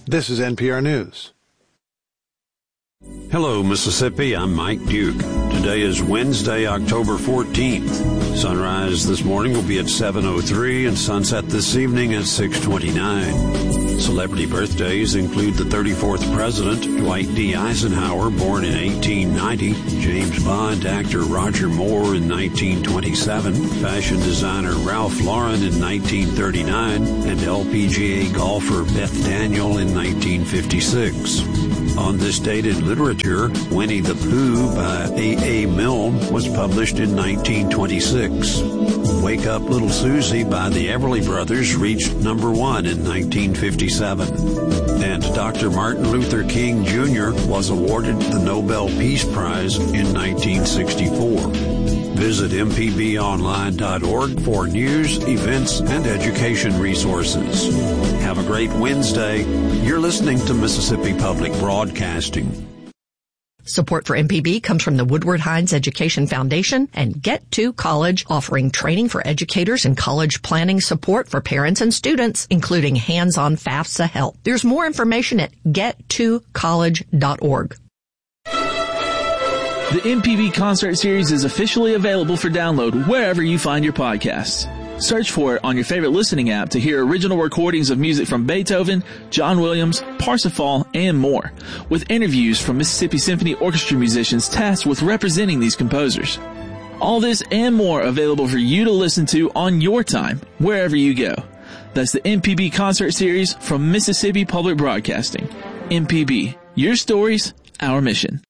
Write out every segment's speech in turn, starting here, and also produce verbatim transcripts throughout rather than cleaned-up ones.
This is N P R News. Hello, Mississippi. I'm Mike Duke. Today is Wednesday, October fourteenth. Sunrise this morning will be at seven oh three and sunset this evening at six twenty-nine. Celebrity birthdays include the thirty-fourth President, Dwight D. Eisenhower, born in eighteen ninety, James Bond actor Roger Moore in nineteen twenty-seven, fashion designer Ralph Lauren in nineteen thirty-nine, and L P G A golfer Beth Daniel in nineteen fifty-six. On this date in literature, Winnie the Pooh by A A. Milne was published in nineteen twenty-six. Wake Up Little Susie by the Everly Brothers reached number one in nineteen fifty-seven. And Doctor Martin Luther King Junior was awarded the Nobel Peace Prize in nineteen sixty-four. Visit m p b online dot org for news, events, and education resources. Have a great Wednesday. You're listening to Mississippi Public Broadcasting. Support for M P B comes from the Woodward Hines Education Foundation and Get To College, offering training for educators and college planning support for parents and students, including hands-on FAFSA help. There's more information at get to college dot org. The M P B concert series is officially available for download wherever you find your podcasts. Search for it on your favorite listening app to hear original recordings of music from Beethoven, John Williams, Parsifal, and more, with interviews from Mississippi Symphony Orchestra musicians tasked with representing these composers. All this and more available for you to listen to on your time, wherever you go. That's the M P B concert series from Mississippi Public Broadcasting. M P B, your stories, our mission.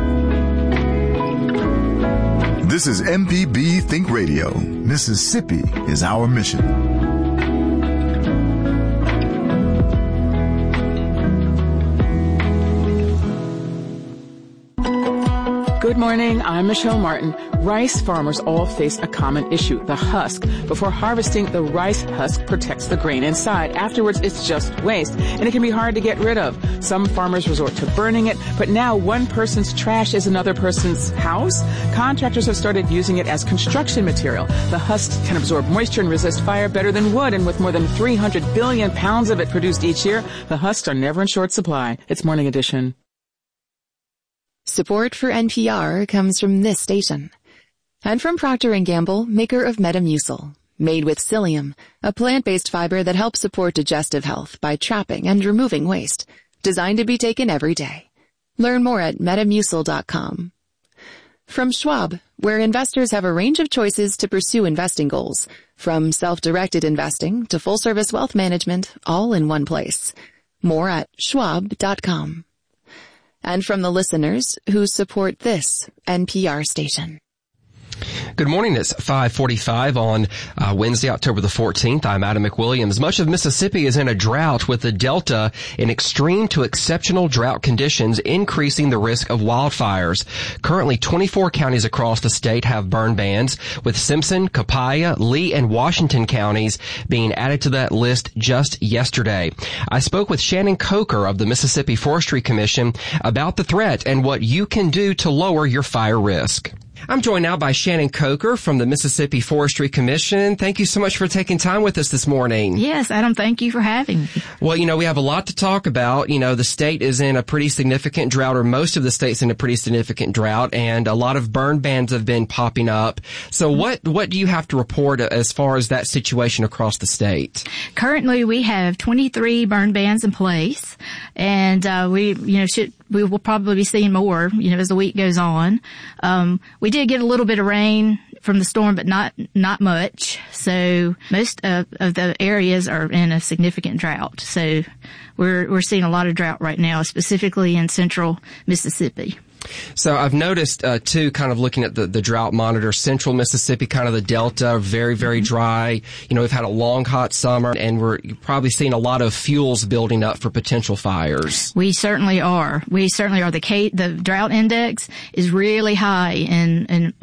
This is M P B Think Radio. Mississippi is our mission. Good morning, I'm Michelle Martin. Rice farmers all face a common issue, the husk. Before harvesting, the rice husk protects the grain inside. Afterwards, it's just waste, and it can be hard to get rid of. Some farmers resort to burning it, but now one person's trash is another person's house. Contractors have started using it as construction material. The husks can absorb moisture and resist fire better than wood, and with more than three hundred billion pounds of it produced each year, the husks are never in short supply. It's Morning Edition. Support for N P R comes from this station. And from Procter and Gamble, maker of Metamucil. Made with psyllium, a plant-based fiber that helps support digestive health by trapping and removing waste. Designed to be taken every day. Learn more at metamucil dot com. From Schwab, where investors have a range of choices to pursue investing goals. From self-directed investing to full-service wealth management, all in one place. More at schwab dot com. And from the listeners who support this N P R station. Good morning. It's five forty-five on uh, Wednesday, October the fourteenth. I'm Adam McWilliams. Much of Mississippi is in a drought, with the Delta in extreme to exceptional drought conditions, increasing the risk of wildfires. Currently, twenty-four counties across the state have burn bans, with Simpson, Copiah, Lee, and Washington counties being added to that list just yesterday. I spoke with Shannon Coker of the Mississippi Forestry Commission about the threat and what you can do to lower your fire risk. I'm joined now by Shannon Coker from the Mississippi Forestry Commission. Thank you so much for taking time with us this morning. Yes, Adam, thank you for having me. Well, you know, we have a lot to talk about. You know, the state is in a pretty significant drought, or most of the state's in a pretty significant drought, and a lot of burn bans have been popping up. So what, what do you have to report as far as that situation across the state? Currently, we have twenty-three burn bans in place, and uh, we, you know, should we will probably be seeing more, you know, as the week goes on. Um, we did get a little bit of rain from the storm, but not not much. So most of, of the areas are in a significant drought. So we're we're seeing a lot of drought right now, specifically in central Mississippi. So I've noticed, uh, too, kind of looking at the, the drought monitor, central Mississippi, kind of the Delta, very, very dry. You know, we've had a long, hot summer, and we're probably seeing a lot of fuels building up for potential fires. We certainly are. We certainly are. The K, the drought index is really high in, in um,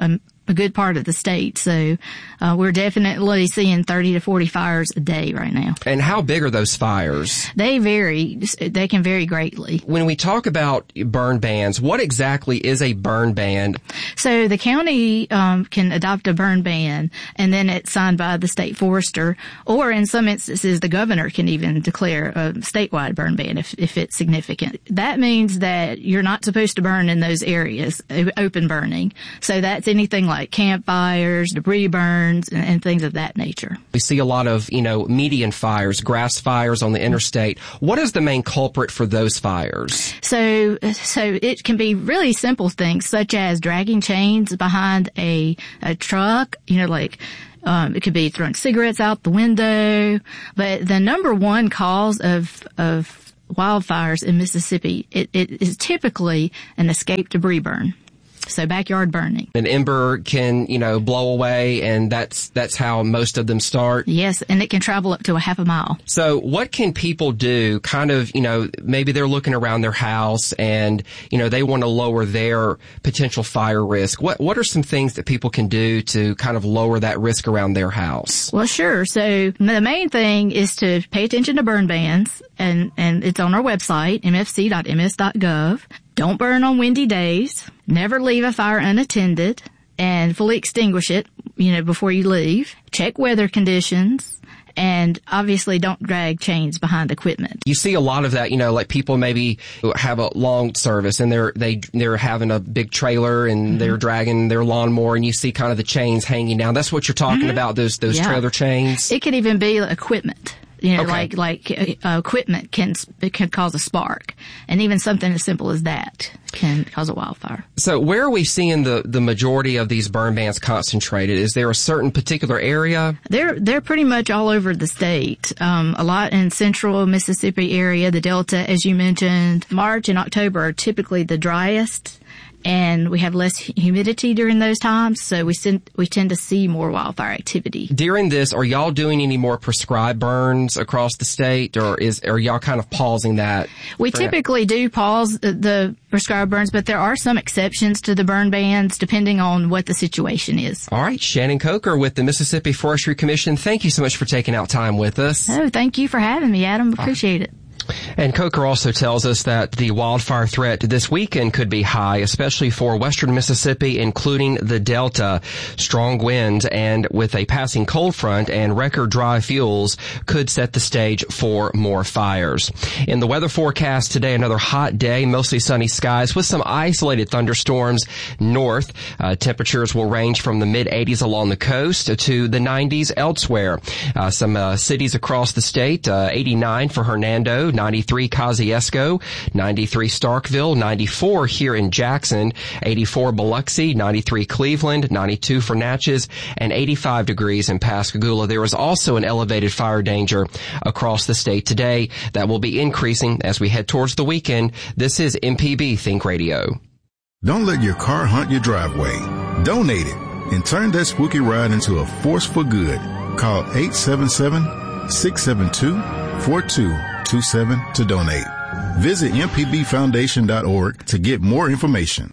a good part of the state. So, uh, we're definitely seeing thirty to forty fires a day right now. And how big are those fires? They vary. They can vary greatly. When we talk about burn bans, what exactly is a burn ban? So the county, um, can adopt a burn ban, and then it's signed by the state forester, or in some instances, the governor can even declare a statewide burn ban if, if it's significant. That means that you're not supposed to burn in those areas, open burning. So that's anything like campfires, debris burns, and, and things of that nature. We see a lot of, you know, median fires, grass fires on the interstate. What is the main culprit for those fires? So, so it can be really simple things such as dragging chains behind a, a truck, you know, like, Um, it could be throwing cigarettes out the window. But the number one cause of, of wildfires in Mississippi, it, it is typically an escape debris burn. So backyard burning. An ember can, you know, blow away, and that's that's how most of them start. Yes, and it can travel up to a half a mile. So what can people do, kind of, you know, maybe they're looking around their house and, you know, they want to lower their potential fire risk. What what are some things that people can do to kind of lower that risk around their house? Well, sure. So the main thing is to pay attention to burn bans, and, and it's on our website, m f c dot m s dot gov. Don't burn on windy days. Never leave a fire unattended, and fully extinguish it, you know, before you leave. Check weather conditions, and obviously don't drag chains behind equipment. You see a lot of that, you know, like people maybe have a long service and they're, they, they're having a big trailer and mm-hmm. they're dragging their lawnmower, and you see kind of the chains hanging down. That's what you're talking mm-hmm. about, those, those yeah. trailer chains? It could even be equipment. You know, okay. like, like, uh, equipment can, can cause a spark. And even something as simple as that can cause a wildfire. So where are we seeing the, the majority of these burn bans concentrated? Is there a certain particular area? They're, they're pretty much all over the state. Um, a lot in central Mississippi area, the Delta, as you mentioned. March and October are typically the driest, and we have less humidity during those times, so we send, we tend to see more wildfire activity. During this, are y'all doing any more prescribed burns across the state, or is are y'all kind of pausing that? We typically now? do pause the, the prescribed burns, but there are some exceptions to the burn bans depending on what the situation is. All right, Shannon Coker with the Mississippi Forestry Commission, thank you so much for taking out time with us. Oh, thank you for having me, Adam. Appreciate it. And Coker also tells us that the wildfire threat this weekend could be high, especially for western Mississippi, including the Delta. Strong winds and with a passing cold front and record dry fuels could set the stage for more fires. In the weather forecast today, another hot day, mostly sunny skies with some isolated thunderstorms north. Uh, temperatures will range from the mid eighties along the coast to the nineties elsewhere. Uh, some uh, cities across the state, uh, eighty-nine for Hernando, ninety-three Kosciuszko, ninety-three Starkville, ninety-four here in Jackson, eighty-four Biloxi, ninety-three Cleveland, ninety-two for Natchez, and eighty-five degrees in Pascagoula. There is also an elevated fire danger across the state today that will be increasing as we head towards the weekend. This is M P B Think Radio. Don't let your car haunt your driveway. Donate it and turn that spooky ride into a force for good. Call eight seven seven, six seven two, four two two seven to donate. Visit m p b foundation dot org to get more information.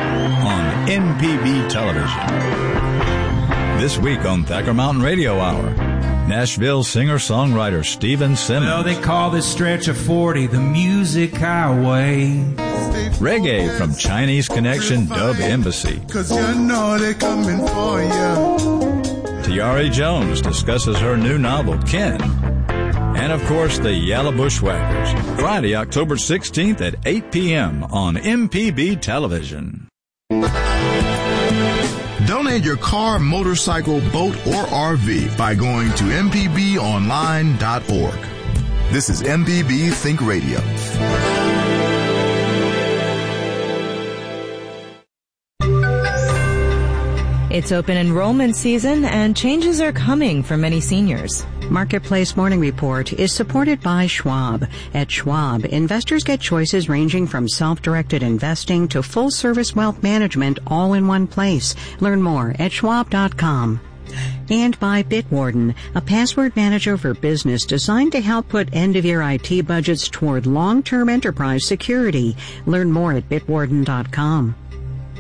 On M P B Television. This week on Thacker Mountain Radio Hour, Nashville singer-songwriter Stephen Simmons. Well, they call this stretch of forty the music highway. Reggae from Chinese Connection Dub Embassy. Cause you know they're coming for you. Tiare Jones discusses her new novel, Ken. And, of course, the Yellow Bushwhackers. Friday, October sixteenth at eight p.m. on M P B Television. Donate your car, motorcycle, boat, or R V by going to m p b online dot org. This is M P B Think Radio. It's open enrollment season, and changes are coming for many seniors. Marketplace Morning Report is supported by Schwab. At Schwab, investors get choices ranging from self-directed investing to full-service wealth management all in one place. Learn more at schwab dot com. And by Bitwarden, a password manager for business designed to help put end-of-year I T budgets toward long-term enterprise security. Learn more at bitwarden dot com.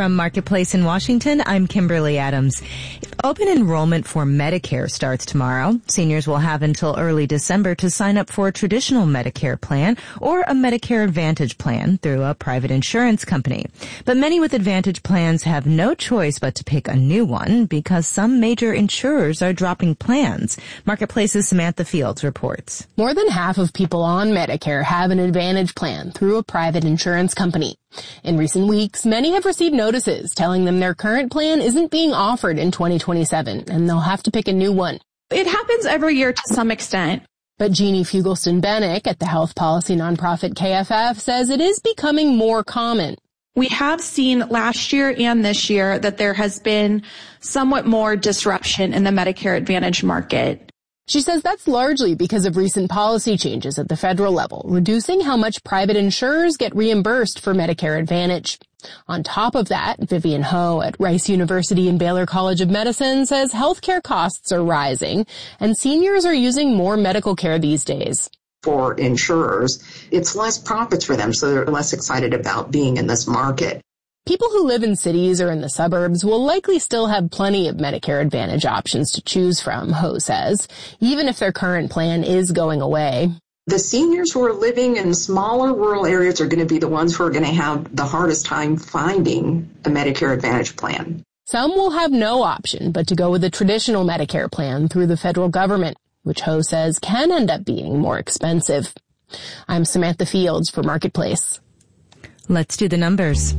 From Marketplace in Washington, I'm Kimberly Adams. Open enrollment for Medicare starts tomorrow. Seniors will have until early December to sign up for a traditional Medicare plan or a Medicare Advantage plan through a private insurance company. But many with Advantage plans have no choice but to pick a new one because some major insurers are dropping plans. Marketplace's Samantha Fields reports. More than half of people on Medicare have an Advantage plan through a private insurance company. In recent weeks, many have received notices telling them their current plan isn't being offered in twenty twenty-seven, and they'll have to pick a new one. It happens every year to some extent. But Jeannie Fugelston-Bennick at the health policy nonprofit K F F says it is becoming more common. We have seen last year and this year that there has been somewhat more disruption in the Medicare Advantage market. She says that's largely because of recent policy changes at the federal level, reducing how much private insurers get reimbursed for Medicare Advantage. On top of that, Vivian Ho at Rice University and Baylor College of Medicine says healthcare costs are rising and seniors are using more medical care these days. For insurers, it's less profits for them, so they're less excited about being in this market. People who live in cities or in the suburbs will likely still have plenty of Medicare Advantage options to choose from, Ho says, even if their current plan is going away. The seniors who are living in smaller rural areas are going to be the ones who are going to have the hardest time finding a Medicare Advantage plan. Some will have no option but to go with a traditional Medicare plan through the federal government, which Ho says can end up being more expensive. I'm Samantha Fields for Marketplace. Let's do the numbers.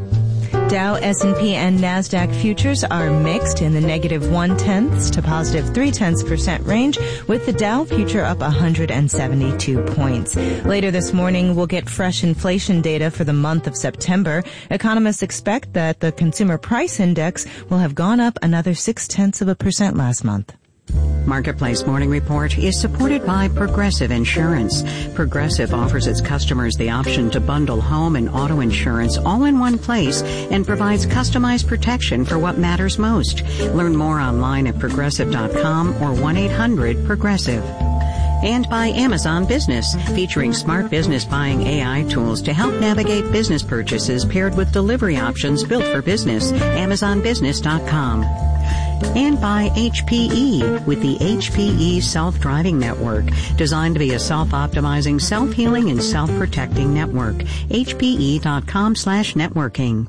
Dow, S and P, and NASDAQ futures are mixed in the negative one-tenths to positive three-tenths percent range, with the Dow future up one hundred seventy-two points. Later this morning, we'll get fresh inflation data for the month of September. Economists expect that the consumer price index will have gone up another six-tenths of a percent last month. Marketplace Morning Report is supported by Progressive Insurance. Progressive offers its customers the option to bundle home and auto insurance all in one place and provides customized protection for what matters most. Learn more online at progressive dot com or one eight hundred progressive. And by Amazon Business, featuring smart business buying A I tools to help navigate business purchases paired with delivery options built for business. amazon business dot com. And by H P E with the H P E Self-Driving Network, designed to be a self-optimizing, self-healing, and self-protecting network. H P E dot com slash networking.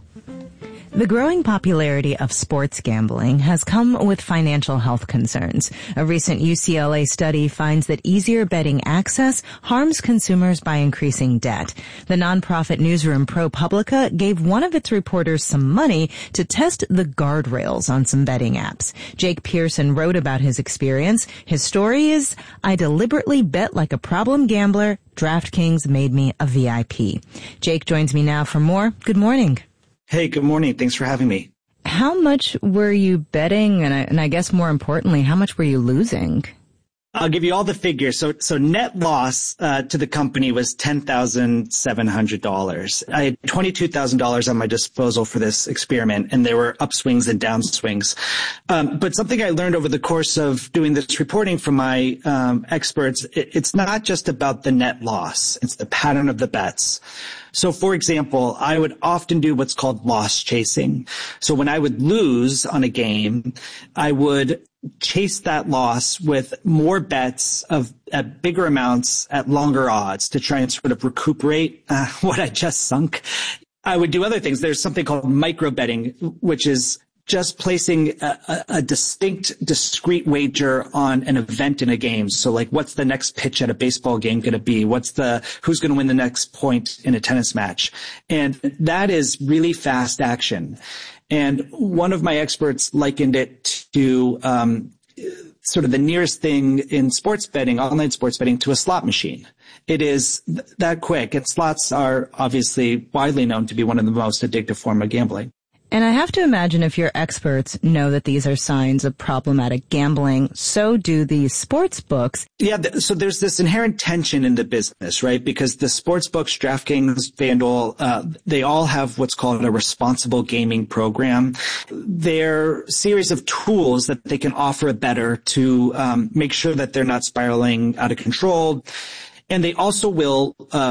The growing popularity of sports gambling has come with financial health concerns. A recent U C L A study finds that easier betting access harms consumers by increasing debt. The nonprofit newsroom ProPublica gave one of its reporters some money to test the guardrails on some betting apps. Jake Pearson wrote about his experience. His story is, I deliberately bet like a problem gambler. DraftKings made me a V I P. Jake joins me now for more. Good morning. Hey, good morning. Thanks for having me. How much were you betting? And I, and I guess more importantly, how much were you losing? I'll give you all the figures. So, so net loss uh, to the company was ten thousand seven hundred dollars. I had twenty-two thousand dollars on my disposal for this experiment, and there were upswings and downswings. Um, but something I learned over the course of doing this reporting from my um, experts, it, it's not just about the net loss. It's the pattern of the bets. So, for example, I would often do what's called loss chasing. So when I would lose on a game, I would chase that loss with more bets of at bigger amounts at longer odds to try and sort of recuperate uh, what I just sunk. I would do other things. There's something called micro betting, which is just placing a, a, a distinct, discrete wager on an event in a game. So like, what's the next pitch at a baseball game going to be? What's the, who's going to win the next point in a tennis match? And that is really fast action. And one of my experts likened it to, um, sort of the nearest thing in sports betting, online sports betting, to a slot machine. It is th- that quick. And slots are obviously widely known to be one of the most addictive form of gambling. And I have to imagine if your experts know that these are signs of problematic gambling, so do these sports books. Yeah, th- so there's this inherent tension in the business, right? Because the sports books, DraftKings, FanDuel, uh, they all have what's called a responsible gaming program. They're a series of tools that they can offer a bettor to um, make sure that they're not spiraling out of control. And they also will uh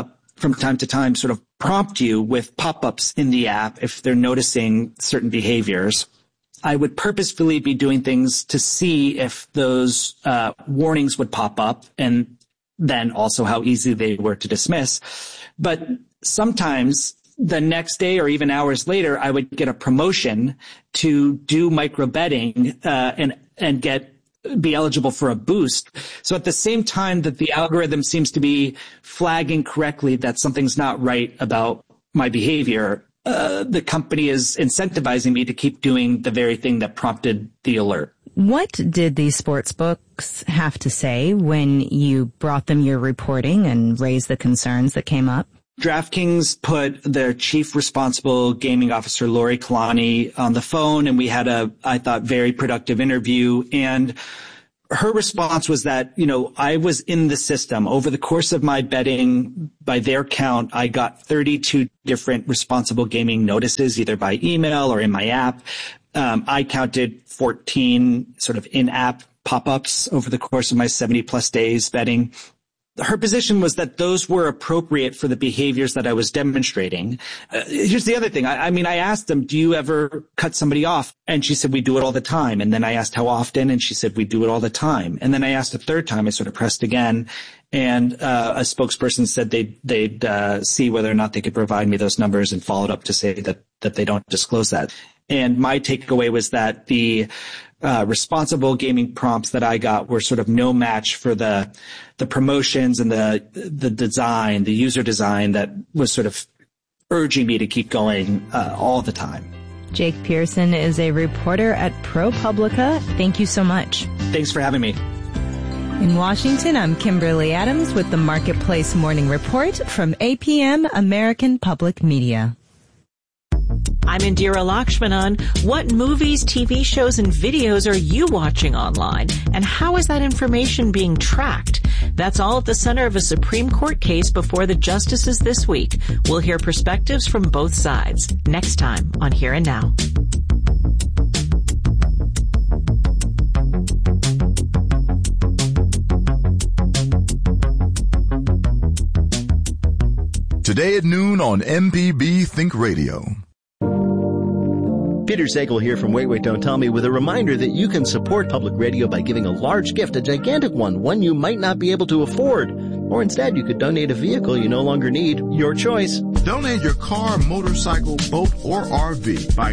from time to time sort of prompt you with pop-ups in the app if they're noticing certain behaviors. I would purposefully be doing things to see if those uh, warnings would pop up, and then also how easy they were to dismiss. But sometimes the next day or even hours later, I would get a promotion to do micro betting uh, and and get be eligible for a boost. So at the same time that the algorithm seems to be flagging correctly that something's not right about my behavior, Uh, the company is incentivizing me to keep doing the very thing that prompted the alert. What did these sports books have to say when you brought them your reporting and raised the concerns that came up? DraftKings put their chief responsible gaming officer, Lori Kalani, on the phone, and we had a, I thought, very productive interview. And her response was that, you know, I was in the system. Over the course of my betting, by their count, I got thirty-two different responsible gaming notices, either by email or in my app. Um, I counted fourteen sort of in-app pop-ups over the course of my seventy plus days betting. Her position was that those were appropriate for the behaviors that I was demonstrating. Uh, here's the other thing. I, I mean, I asked them, do you ever cut somebody off? And she said, we do it all the time. And then I asked how often, and she said, we do it all the time. And then I asked a third time, I sort of pressed again, and uh, a spokesperson said they'd, they'd uh, see whether or not they could provide me those numbers, and followed up to say that, that they don't disclose that. And my takeaway was that the Uh, responsible gaming prompts that I got were sort of no match for the the promotions and the the design, the user design that was sort of urging me to keep going uh, all the time. Jake Pearson is a reporter at ProPublica. Thank you so much. Thanks for having me. In Washington, I'm Kimberly Adams with the Marketplace Morning Report from A P M American Public Media. I'm Indira Lakshmanan. What movies, T V shows, and videos are you watching online? And how is that information being tracked? That's all at the center of a Supreme Court case before the justices this week. We'll hear perspectives from both sides next time on Here and Now. Today at noon on M P B Think Radio. Peter Sagal here from Wait, Wait, Don't Tell Me with a reminder that you can support public radio by giving a large gift, a gigantic one, one you might not be able to afford. Or instead, you could donate a vehicle you no longer need. Your choice. Donate your car, motorcycle, boat, or R V by